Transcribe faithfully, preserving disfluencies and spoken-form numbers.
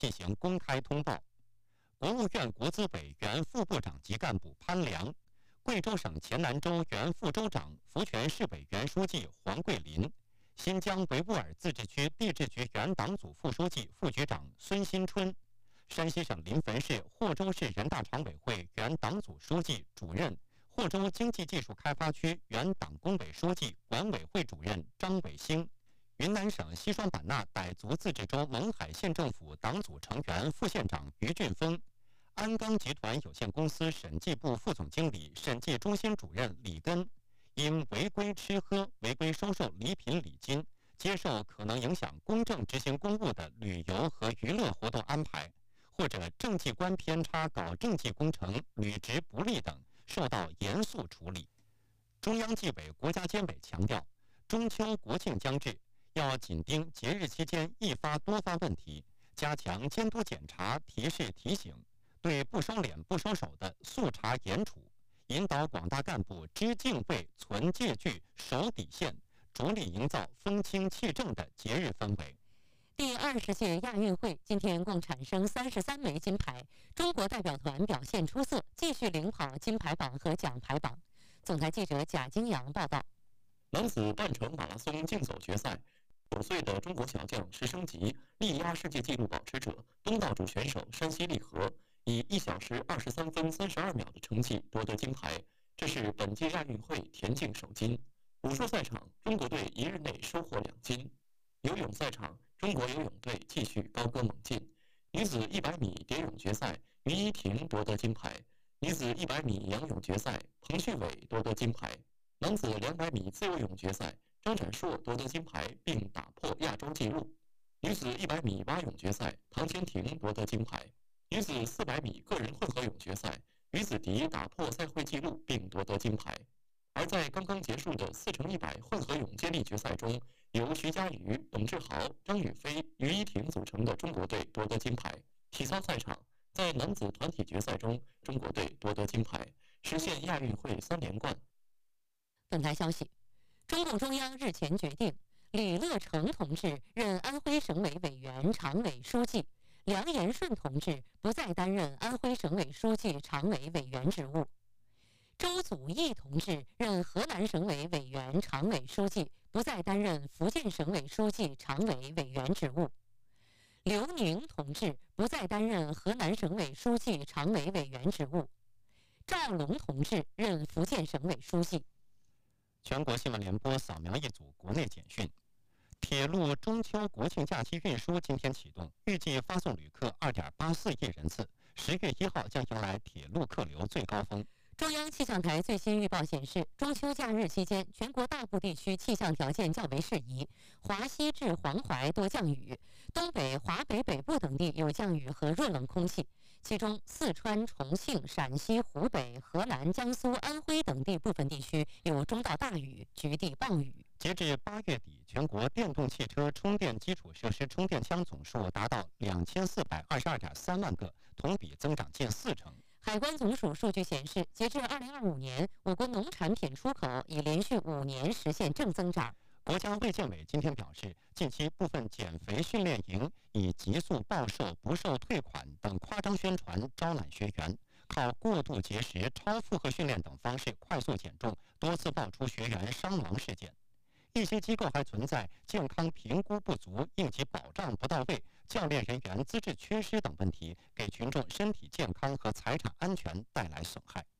进行公开通报。国务院国资委原副部长级干部潘良、贵州省黔南州原副州长、福泉市委原书记黄桂林、新疆维吾尔自治区地质局原党组副书记、副局长孙新春、山西省临汾市霍州市人大常委会原党组书记、主任、霍州经济技术开发区原党工委书记、管委会主任张伟兴、云南省西双版纳傣族自治州勐海县政府党组成员、副县长于俊峰、鞍钢集团有限公司审计部副总经理、审计中心主任李根，因违规吃喝、违规收受礼品礼金、接受可能影响公正执行公务的旅游和娱乐活动安排，或者政绩观偏差搞政绩工程、履职不力等，受到严肃处理。中央纪委国家监委强调，中秋国庆将至，要紧盯节日期间易发多发问题，加强监督检查、提示提醒，对不收敛不收手的速查严处，引导广大干部知敬畏、存戒惧、守底线，着力营造风清气正的节日氛围。 第二十届亚运会今天共产生三十三枚金牌，中国代表团表现出色，继续领跑金牌榜和奖牌榜。总台记者贾金阳报道。 男子半程马拉松竞走决赛，九岁的中国小将石升级力压世界纪录保持者东道主选手山西利和，以一小时二十三分三十二秒的成绩夺得金牌，这是本届亚运会田径首金。武术赛场，中国队一日内收获两金。游泳赛场，中国游泳队继续高歌猛进。女子一百米蝶泳决赛，于依婷夺得金牌；女子一百米仰泳决赛，彭旭伟夺得金牌；男子两百米自由泳决赛，张展硕夺得金牌并打破亚洲纪录；女子一百米蛙泳决赛，唐千婷夺得金牌；女子四百米个人混合泳决赛，于子迪打破赛会纪录并夺得金牌。而在刚刚结束的四乘一百混合泳接力决赛中，由徐嘉余、董志豪、张雨霏、于依婷组成的中国队夺得金牌。体操赛场，在男子团体决赛中，中国队夺得金牌，实现亚运会三连冠。 本台消息，中共中央日前决定，李乐成同志任安徽省委委员、常委书记，梁延顺同志不再担任安徽省委书记、常委委员职务。周祖义同志任河南省委委员、常委书记，不再担任福建省委书记、常委委员职务。刘宁同志不再担任河南省委书记、常委委员职务。赵龙同志任福建省委书记。 全国新闻联播扫描一组国内简讯。铁路中秋国庆假期运输今天启动，预计发送旅客二点八四亿人次。十月一号将迎来铁路客流最高峰。 中央气象台最新预报显示，中秋假日期间，全国大部地区气象条件较为适宜，华西至黄淮多降雨，东北、华北北部等地有降雨和弱冷空气，其中四川、重庆、陕西、湖北、河南、江苏、安徽等地部分地区有中到大雨，局地暴雨。 截至八月底，全国电动汽车充电基础设施充电枪总数达到两千四百二十二点三万个，同比增长近四成。 海关总署数据显示，截至二零二五年，我国农产品出口已连续五年实现正增长。 国家卫健委今天表示，近期部分减肥训练营以急速暴瘦、不受退款等夸张宣传招揽学员，靠过度节食、超负荷训练等方式快速减重，多次爆出学员伤亡事件。一些机构还存在健康评估不足、应急保障不到位、教练人员资质缺失等问题，给群众身体健康和财产安全带来损害。